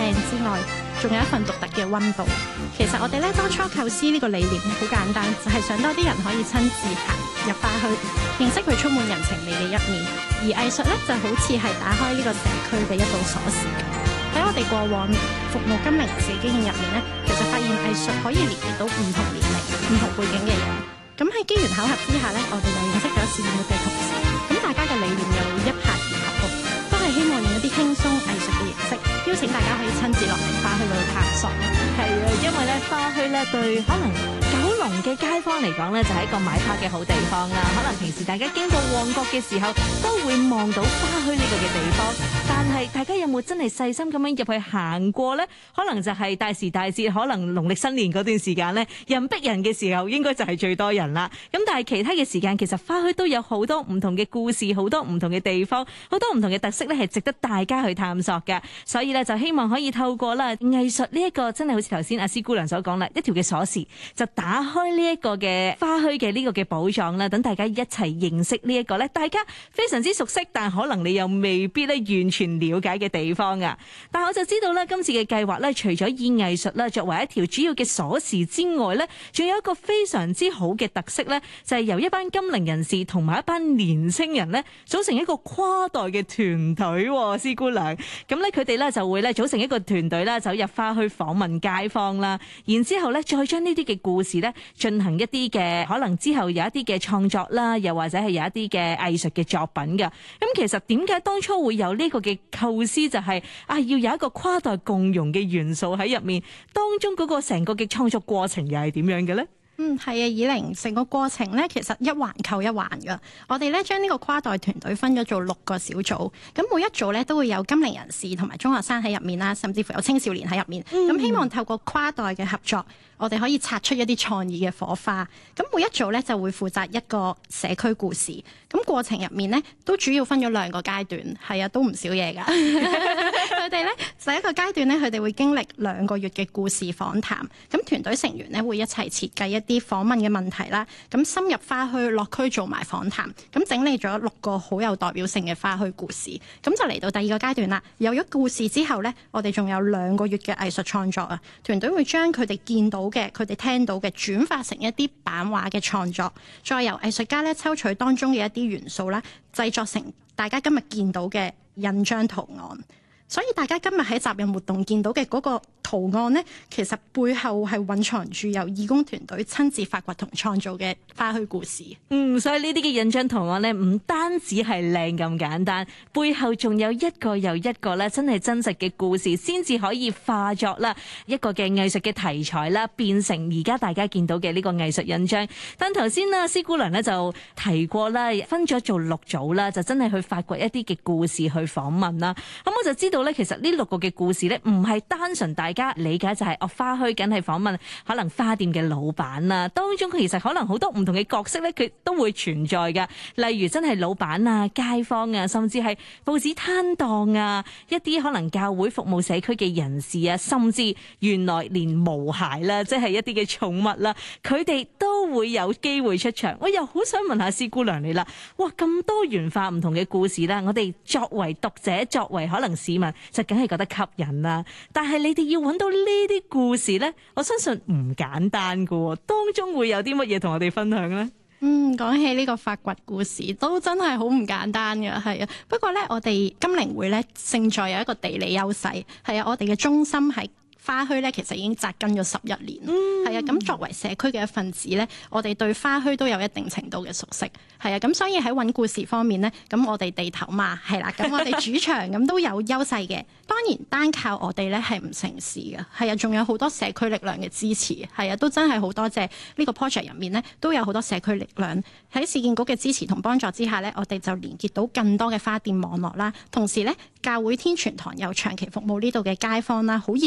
靚之外，仲有一份獨特嘅溫度。其實我哋咧當初構思呢個理念好簡單，就係想多啲人可以親自行入花墟，認識佢充滿人情味嘅一面。而藝術咧就好似係打開呢個社區嘅一道鎖匙咁。喺我哋過往服務金齡人士經驗入面咧，其實發現藝術可以連結到唔同年齡、唔同背景嘅人。咁喺機緣巧合之下咧，我哋又認識咗善活嘅同事。咁大家嘅理念又一拍而合，都係希望用一啲輕鬆藝術嘅形式，邀請大家可以親自落嚟花墟度去探索。 係啊，因為咧花墟咧對可能九龍嘅街坊嚟講咧，就係一個買花嘅好地方啦。可能平時大家經過旺角嘅時候，都會望到花墟呢個嘅地方。但係大家有冇真係細心咁樣入去行過呢？可能就係大時大節，可能農曆新年嗰段時間呢，人逼人嘅時候，應該就係最多人啦。咁但係其他嘅時間，其實花墟都有好多唔同嘅故事，好多唔同嘅地方，好多唔同嘅特色咧，係值得大家去探索嘅。所以咧，就希望可以透過啦藝術呢一個真係好似頭先阿施姑娘所講啦，一條嘅鎖匙就打開呢一個嘅花墟嘅呢個嘅寶藏啦，等大家一齊認識呢一個咧，大家非常之熟悉，但可能你又未必咧完全了解嘅地方啊。但我就知道咧，今次嘅計劃咧，除咗以藝術啦作為一條主要嘅鎖匙之外咧，仲有一個非常之好嘅特色咧，就係由一班金齡人士同埋一班年青人咧組成一個跨代嘅團隊。施姑娘，咁咧佢哋咧就會咧組成一個團隊啦，走入花墟訪問街坊啦，然之後咧再將呢啲嘅故事咧進行一啲嘅可能之後有一啲嘅創作啦，又或者係有一啲嘅藝術嘅作品㗎。咁其實點解當初會有呢個嘅構思，就係要有一個跨代共融嘅元素喺入面，當中嗰個成個嘅創作過程又係點樣嘅咧？ 係啊，以玲成個過程咧，其實一環扣一環噶。我哋咧將呢個跨代團隊分咗做6個小組，咁每一組咧都會有金齡人士同埋中學生喺入面啦，甚至乎有青少年喺入面。咁希望透過跨代嘅合作，我哋可以擦出一啲創意嘅火花。咁每一組咧就會負責一個社區故事。咁過程入面咧都主要分咗2個階段，係啊，都唔少嘢噶。佢哋咧第一個階段咧，佢哋會經歷2個月嘅故事訪談。咁團隊成員咧會一齊設計一啲訪問嘅問題啦，咁深入花墟落區做埋訪談，咁整理咗6個好有代表性嘅花墟故事。咁就嚟到第2個階段啦。有咗故事之後呢，我哋仲有2個月嘅藝術創作啊。團隊會將佢哋見到嘅、佢哋聽到嘅轉化成一啲版畫嘅創作，再由藝術家咧抽取當中嘅一啲元素啦，製作成大家今日見到嘅印章圖案。所以大家今日喺集印活動見到嘅嗰個圖案呢，其實背後係蘊藏住由義工團隊親自發掘同創造嘅花墟故事。 所以呢啲嘅印章圖案呢，唔單止係靚咁簡單，背後仲有一個又一個咧，真係真實嘅故事，先至可以化作啦一個嘅藝術嘅題材啦，變成而家大家見到嘅呢個藝術印章。但頭先啦，施姑娘呢就提過啦，分咗做6組啦，就真係去發掘一啲嘅故事去訪問啦。咁我就知道咧，其實呢6個嘅故事咧，唔係單純大家理解就係花墟梗係訪問可能花店嘅老闆啦，當中其實可能好多唔同嘅角色咧，佢都會存在㗎。例如真係老闆啊、街坊啊，甚至係報紙攤檔啊，一啲可能教會服務社區嘅人士啊，甚至原來連毛孩啦，即係一啲嘅寵物啦，佢哋都會有機會出場。我又好想問下施姑娘你啦，哇，咁多元化唔同嘅故事啦，我哋作為讀者，作為可能市民，就梗係覺得吸引啦。但係你哋要揾到呢啲故事呢，我相信唔簡單噶喎。當中會有啲乜嘢同我哋分享呢？ 講起呢個發掘故事，都真係好唔簡單嘅，係啊。不過呢，我哋金齡會呢，勝在有一個地理優勢，係啊，我哋嘅中心喺花墟咧，其實已經紮根咗11年，係啊。咁作為社區嘅一份子咧，我哋對花墟都有一定程度嘅熟悉，係啊。咁所以喺揾故事方面咧，咁我哋地頭嘛，係啦，咁我哋主場咁都有優勢嘅。當然單靠我哋咧係唔成事嘅，係啊，仲有好多社區力量嘅支持，係啊，都真係好多謝呢個 project 入面咧都有好多社區力量喺市建局嘅支持同幫助之下咧，我哋就連結到更多嘅花店網絡啦。同時咧，教會天全堂又長期服務呢度嘅街坊啦，好熱心咁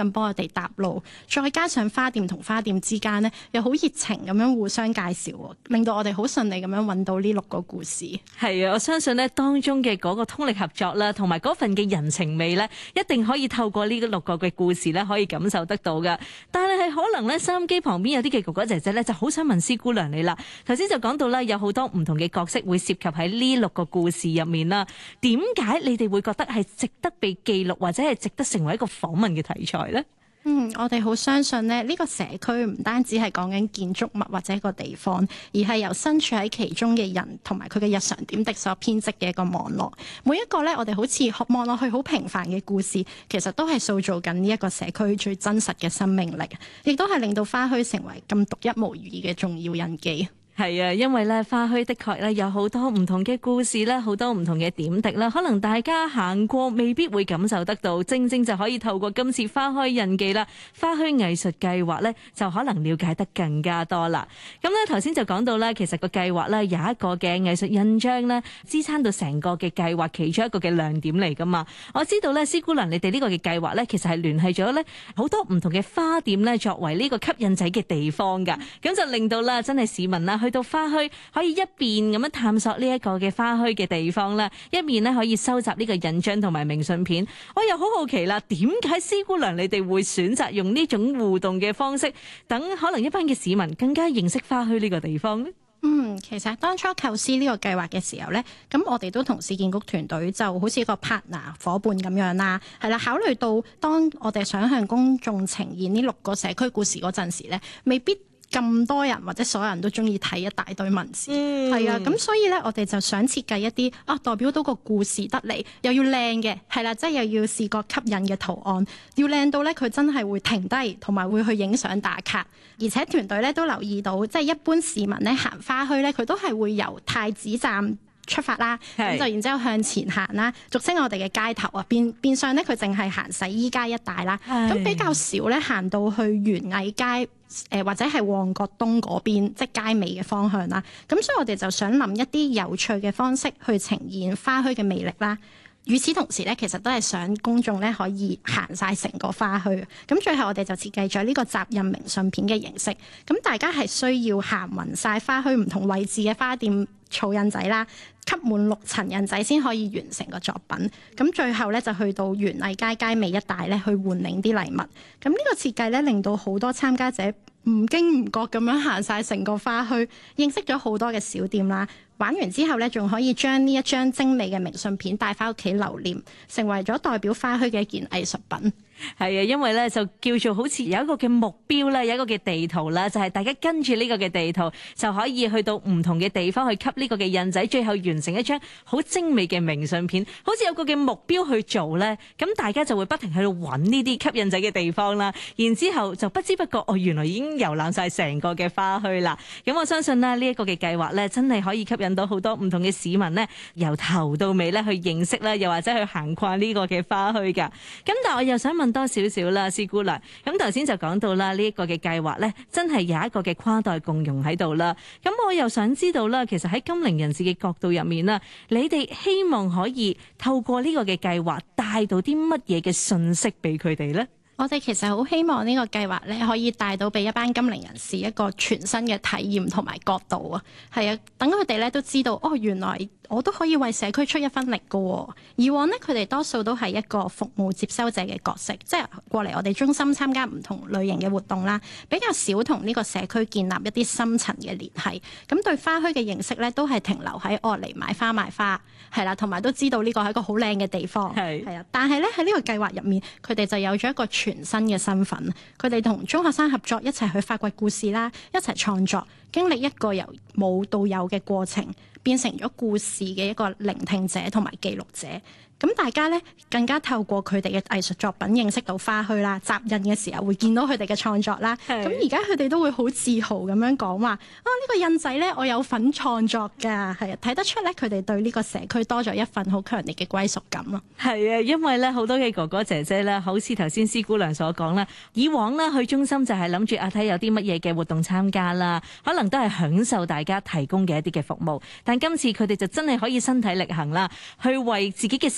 咁幫我哋搭路，再加上花店同花店之間呢，又好熱情咁樣互相介紹，令到我哋好順利咁樣揾到呢6個故事。 係啊，我相信呢當中嘅嗰個通力合作啦，同埋嗰份嘅人情味呢，一定可以透過呢6個嘅故事呢，可以感受得到噶。但係可能呢，收音機旁邊有啲嘅哥哥姐姐呢，就好想問師姑娘你啦。頭先就講到啦，有好多唔同嘅角色會涉及喺呢6個故事入面啦。點解你哋會覺得係值得被記錄，或者係值得成為一個訪問嘅題材呢？ 我哋好相信呢，呢個社區唔單止係講緊建築物或者一個地方，而係由身處喺其中嘅人同埋佢嘅日常點滴所編織嘅一個網絡。每一個呢，我哋好似望落去好平凡嘅故事，其實都係塑造緊呢一個社區最真實嘅生命力，亦都係令到花墟成為咁獨一無二嘅重要印記。係啊，因為咧花墟的確咧有好多唔同嘅故事咧，好多唔同嘅點滴啦，可能大家行過未必會感受得到，正正就可以透過今次花墟印記啦，花墟藝術計劃咧就可能了解得更加多啦。咁咧頭先就講到啦，其實個計劃咧有一個嘅藝術印章咧支撐到成個嘅計劃其中一個嘅亮點嚟噶嘛。我知道咧，師姑娘你哋呢個嘅計劃咧，其實係聯繫咗咧好多唔同嘅花店咧，作為呢個吸引仔嘅地方噶，咁就令到啦真係市民啦去到花墟可以一邊咁樣探索呢一個嘅花墟嘅地方啦，一面咧可以收集呢個印章同埋明信片。我又好好奇啦，點解師姑娘你哋會選擇用呢種互動嘅方式，等可能一班嘅市民更加認識花墟呢個地方呢？ 其實當初構思呢個計劃嘅時候呢，咁我哋都同市建局團隊就好似一個 partner 夥伴咁樣啦，係啦，考慮到當我哋想向公眾呈現呢6個社區故事嗰陣時呢，未必咁多人或者所有人都中意睇一大堆文字，係啊，咁所以咧，我哋就想設計一啲代表到個故事得嚟，又要靚嘅，係啦，即係又要視覺吸引嘅圖案，要靚到咧佢真係會停低，同埋會去影相打卡。而且團隊咧都留意到，即係一般市民咧行花墟咧，佢都係會由太子站出發啦，咁就然之後向前行啦，俗稱我哋嘅街頭啊，變相咧佢淨係行洗衣街一帶啦，咁比較少咧行到去園藝街。或者係旺角東嗰邊，即係街尾嘅方向啦。咁所以我哋就想諗一啲有趣嘅方式去呈現花墟嘅魅力啦。與此同時咧，其實都係想公眾咧可以行晒成個花墟。咁最後我哋就設計咗呢個紮印明信片嘅形式。咁大家係需要行勻晒花墟唔同位置嘅花店儲印仔啦，吸滿6層印仔先可以完成個作品。咁最後咧就去到園藝街街尾一帶咧去換領啲禮物。咁呢個設計咧令到好多參加者唔經唔覺咁樣行晒成個花墟，認識咗好多嘅小店啦。玩完之後咧，仲可以將呢一張精美嘅明信片帶翻屋企留念，成為咗代表花墟嘅一件藝術品。 係啊，因為咧就叫做好似有一個嘅目標啦，有一個嘅地圖啦，就係大家跟住呢個嘅地圖就可以去到唔同嘅地方去吸呢個嘅印仔，最後完成一張好精美嘅明信片，好似有個嘅目標去做咧，咁大家就會不停喺度揾呢啲吸印仔嘅地方啦，然之後就不知不覺原來已經遊覽晒成個嘅花墟啦。咁我相信呢一個嘅計劃咧，真係可以吸引到好多唔同嘅市民咧，由頭到尾咧去認識啦，又或者去行逛呢個嘅花墟噶。咁但係我又想問多少少啦，師姑娘。咁頭先就講到啦，呢一個嘅計劃咧，真係有一個嘅跨代共融喺度啦。咁我又想知道啦，其實喺金齡人士嘅角度入面啦，你哋希望可以透過呢個嘅計劃帶到啲乜嘢嘅信息俾佢哋咧？ 我哋其實好希望呢個計劃咧，可以帶到俾一班金齡人士一個全新嘅體驗同埋角度啊。係啊，等佢哋咧都知道，原來我都可以為社區出一分力㗎。以往呢，佢哋多數都係一個服務接收者嘅角色，即係過嚟我哋中心參加唔同類型嘅活動啦，比較少同呢個社區建立一啲深層嘅聯繫。咁對花墟嘅認識咧，都係停留喺嚟買花賣花，係啦，同埋都知道呢個係一個好靚嘅地方，係啊。但係咧喺呢個計劃入面，佢哋就有咗一個全新嘅身份。佢哋同中學生合作，一齊去發掘故事啦，一齊創作，經歷一個由冇到有嘅過程，變成咗故事嘅一個聆聽者同埋記錄者。咁大家咧更加透過佢哋嘅藝術作品認識到花墟啦，紮印嘅時候會見到佢哋嘅創作啦。咁而家佢哋都會好自豪咁樣講話，呢個印仔咧我有份創作㗎，係啊，睇得出咧佢哋對呢個社區多咗一份好強烈嘅歸屬感咯。 係啊，因為咧好多嘅哥哥姐姐咧，好似頭先師姑娘所講啦，以往咧去中心就係諗住睇有啲乜嘢嘅活動參加啦，可能都係享受大家提供嘅一啲嘅服務。但今次佢哋就真係可以身體力行啦，去為自己嘅社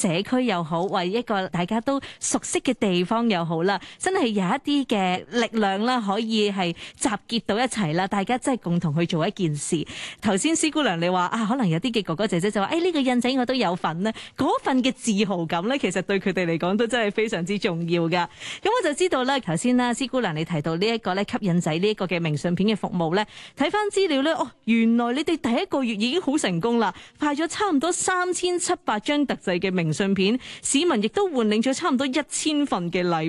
社區又好，為一個大家都熟悉嘅地方又好啦，真係有一啲嘅力量啦，可以係集結到一齊啦，大家真係共同去做一件事。頭先施姑娘你話可能有啲嘅哥哥姐姐就話呢個印仔我都有份咧，嗰份嘅自豪感咧，其實對佢哋嚟講都真係非常之重要噶。咁我就知道咧，頭先啦，施姑娘你提到呢一個咧吸印仔呢一個嘅明信片嘅服務咧，睇翻資料咧，原來你哋第一個月已經好成功啦，派咗差唔多3700張特製嘅明信片，市民亦都換領咗差唔多1000份嘅禮物。